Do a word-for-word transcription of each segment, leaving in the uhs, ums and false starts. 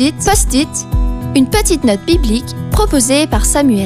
Post-it, Post-it, une petite note biblique proposée par Samuel.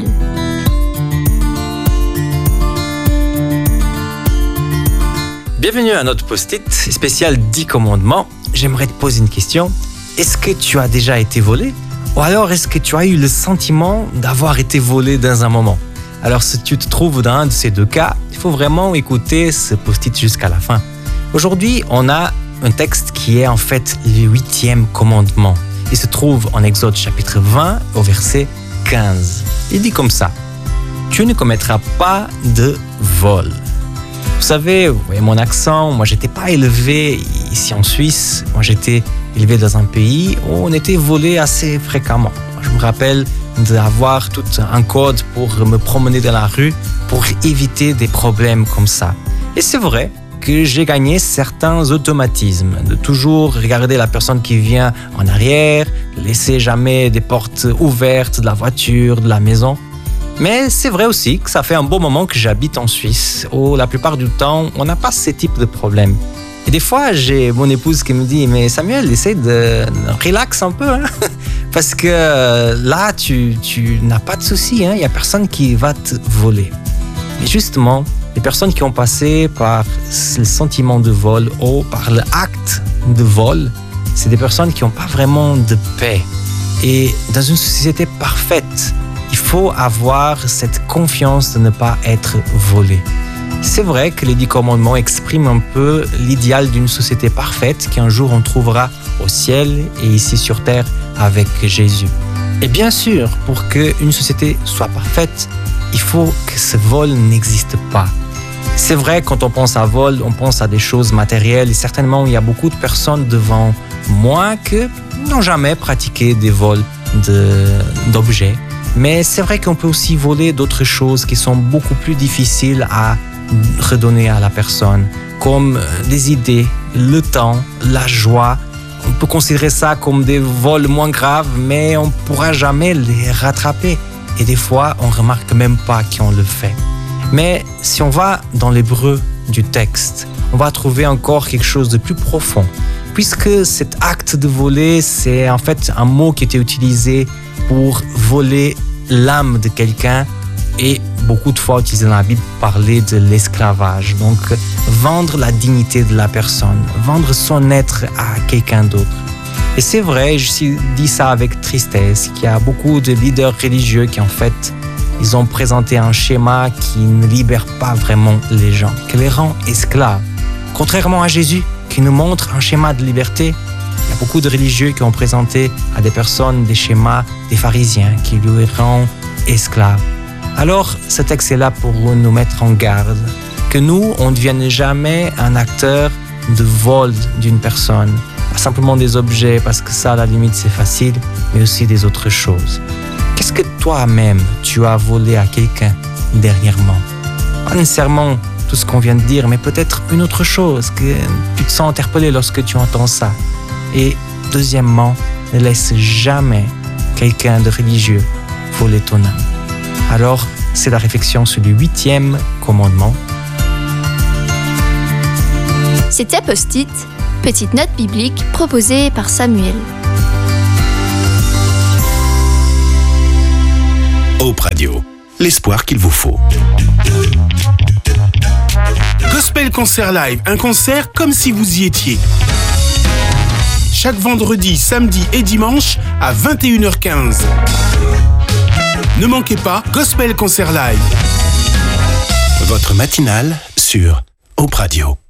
Bienvenue à notre Post-it spécial dix commandements. J'aimerais te poser une question. Est-ce que tu as déjà été volé? Ou alors est-ce que tu as eu le sentiment d'avoir été volé dans un moment? Alors si tu te trouves dans un de ces deux cas, il faut vraiment écouter ce Post-it jusqu'à la fin. Aujourd'hui, on a un texte qui est en fait le huitième commandement. Il se trouve en Exode chapitre vingt au verset quinze. Il dit comme ça: tu ne commettras pas de vol. Vous savez, vous voyez mon accent, moi j'étais pas élevé ici en Suisse, moi j'étais élevé dans un pays où on était volé assez fréquemment. Je me rappelle d'avoir tout un code pour me promener dans la rue pour éviter des problèmes comme ça. Et c'est vrai que j'ai gagné certains automatismes, de toujours regarder la personne qui vient en arrière, laisser jamais des portes ouvertes de la voiture, de la maison. Mais c'est vrai aussi que ça fait un bon moment que j'habite en Suisse, où la plupart du temps, on n'a pas ce type de problème. Et des fois, j'ai mon épouse qui me dit « Mais Samuel, essaie de relax un peu, hein? Parce que là, tu, tu n'as pas de soucis, hein? Il n'y a personne qui va te voler. » Mais justement, les personnes qui ont passé par le sentiment de vol ou par l'acte de vol, c'est des personnes qui n'ont pas vraiment de paix. Et dans une société parfaite, il faut avoir cette confiance de ne pas être volé. C'est vrai que les dix commandements expriment un peu l'idéal d'une société parfaite qu'un jour on trouvera au ciel et ici sur terre avec Jésus. Et bien sûr, pour qu'une société soit parfaite, il faut que ce vol n'existe pas. C'est vrai, quand on pense à vol, on pense à des choses matérielles et certainement il y a beaucoup de personnes devant moi qui n'ont jamais pratiqué des vols de, d'objets. Mais c'est vrai qu'on peut aussi voler d'autres choses qui sont beaucoup plus difficiles à redonner à la personne, comme des idées, le temps, la joie. On peut considérer ça comme des vols moins graves, mais on ne pourra jamais les rattraper. Et des fois, on ne remarque même pas qu'on le fait. Mais si on va dans l'hébreu du texte, on va trouver encore quelque chose de plus profond. Puisque cet acte de voler, c'est en fait un mot qui était utilisé pour voler l'âme de quelqu'un et beaucoup de fois utilisé dans la Bible pour parler de l'esclavage. Donc, vendre la dignité de la personne, vendre son être à quelqu'un d'autre. Et c'est vrai, je dis ça avec tristesse, qu'il y a beaucoup de leaders religieux qui en fait, ils ont présenté un schéma qui ne libère pas vraiment les gens, qui les rend esclaves. Contrairement à Jésus, qui nous montre un schéma de liberté, il y a beaucoup de religieux qui ont présenté à des personnes des schémas des pharisiens qui lui rendent esclaves. Alors, ce texte est là pour nous mettre en garde, que nous, on ne devienne jamais un acteur de vol d'une personne, pas simplement des objets, parce que ça, à la limite, c'est facile, mais aussi des autres choses. Qu'est-ce que toi-même, tu as volé à quelqu'un dernièrement? Pas nécessairement tout ce qu'on vient de dire, mais peut-être une autre chose, que tu te sens interpellé lorsque tu entends ça. Et deuxièmement, ne laisse jamais quelqu'un de religieux voler ton âme. Alors, c'est la réflexion sur le huitième commandement. C'était Post-it, petite note biblique proposée par Samuel. Hope Radio, l'espoir qu'il vous faut. Gospel Concert Live, un concert comme si vous y étiez. Chaque vendredi, samedi et dimanche à vingt et une heures quinze. Ne manquez pas Gospel Concert Live. Votre matinale sur Hope Radio.